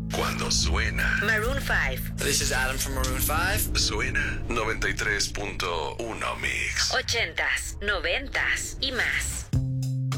Cuando suena. Maroon 5. This is Adam from Maroon 5. Suena 93.1 Mix. 80s, 90s y más.